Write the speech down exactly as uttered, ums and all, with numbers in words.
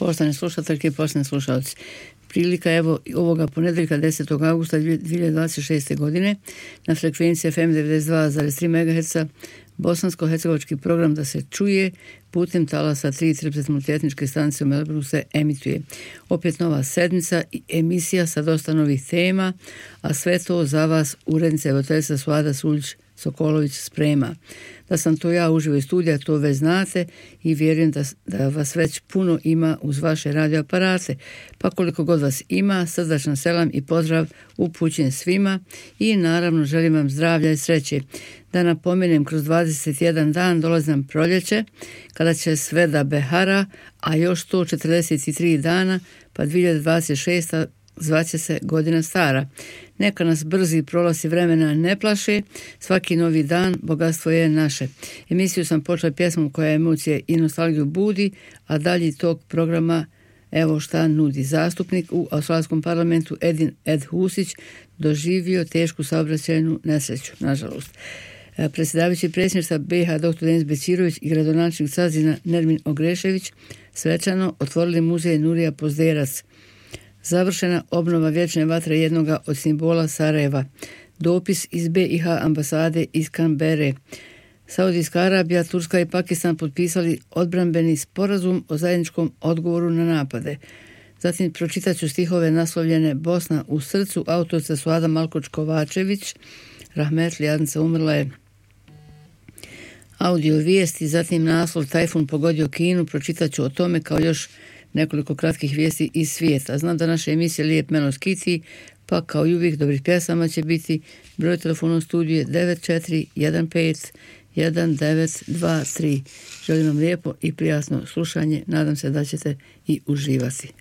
Poštovane slušateljke i poštovani slušalci, prilika evo ovoga ponedjeljka desetog augusta dvije tisuće dvadeset šeste. godine na frekvenciji F M devedeset dva zarez tri megaherca bosansko-hercegovački program da se čuje putem talasa tri multietničke stanice u Melbourneu se emituje. Opet nova sedmica i emisija sa dosta novih tema, a sve to za vas urednica voditeljica Suada Suljić-Sokolović sprema. Da sam to ja uživo iz studija, to već znate i vjerujem da, da vas već puno ima uz vaše radioaparate. Pa koliko god vas ima, srdačan selam i pozdrav upućen svima i naravno želim vam zdravlja i sreće. Da napomenem, kroz dvadeset jedan dan dolazi nam proljeće, kada će sve da behara, a još sto četrdeset tri dana, pa dvije tisuće dvadeset šesta. zvaće se godina stara. Neka nas brzi prolazi vremena ne plaše, svaki novi dan bogatstvo je naše. Emisiju sam počela pjesmom koja emocije i nostalgiju budi, a dalje tog programa evo šta nudi. Zastupnik u australijskom parlamentu Edin Ed Husić doživio tešku saobraćajnu nesreću, nažalost. Predsjedavajući predsjedništva B iH doktor Denis Bećirović i gradonačelnik Cazina Nermin Ogrešević svečano otvorili muzej Nurija Pozderac. Završena obnova vječne vatre jednoga od simbola Sarajeva. Dopis iz B iH ambasade iz Canberre. Saudijska Arabija, Turska i Pakistan potpisali odbrambeni sporazum o zajedničkom odgovoru na napade. Zatim pročitat ću stihove naslovljene Bosna u srcu, autorica Suada Malkoč-Kovačević, rahmetli jadnica umrla je. Audio vijesti, zatim naslov Tajfun pogodio Kinu, pročitat ću o tome kao još nekoliko kratkih vijesti iz svijeta. Znam da naša emisija Lijep Melos Kiti, pa kao i uvijek dobrih pjesama će biti. Broj telefona u studiju je devet četiri jedan pet jedan devet dva tri. Želim vam lijepo i prijatno slušanje, nadam se da ćete i uživati.